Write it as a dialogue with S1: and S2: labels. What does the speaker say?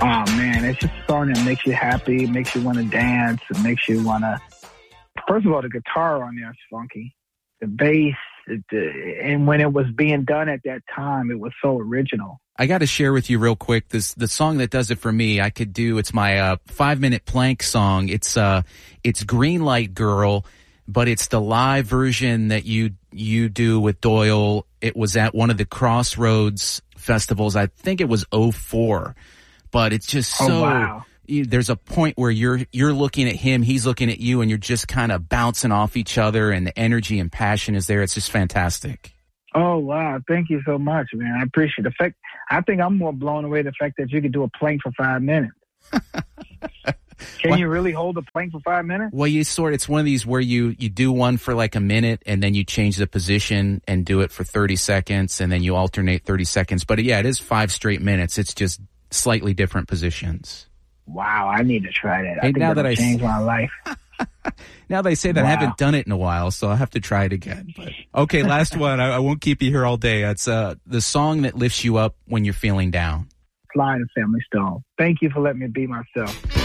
S1: Oh, man, it's just a song that makes you happy, makes you want to dance, it makes you want to... First of all, the guitar on there is funky. The bass, and when it was being done at that time, it was so original.
S2: I got to share with you real quick the song that does it for me. It's my 5-minute plank song. It's Green Light Girl, but it's the live version that you do with Doyle. It was at one of the Crossroads festivals. I think it was 2004. But it's just so,
S1: wow.
S2: There's a point where you're looking at him, he's looking at you, and you're just kind of bouncing off each other, and the energy and passion is there. It's just fantastic.
S1: Oh, wow. Thank you so much, man. I appreciate the fact. I think I'm more blown away the fact that you could do a plank for 5 minutes. Can you really hold a plank for 5 minutes?
S2: Well, it's one of these where you do one for like a minute, and then you change the position and do it for 30 seconds, and then you alternate 30 seconds. But yeah, it is 5 straight minutes. It's just slightly different positions.
S1: Wow, I need to try that.
S2: Hey,
S1: I think that'll change my life.
S2: Now they say that I haven't done it in a while, so I'll have to try it again. But okay, last one. I won't keep you here all day. It's the song that lifts you up when you're feeling down.
S1: Sly and the Family Stone. Thank you for letting me be myself.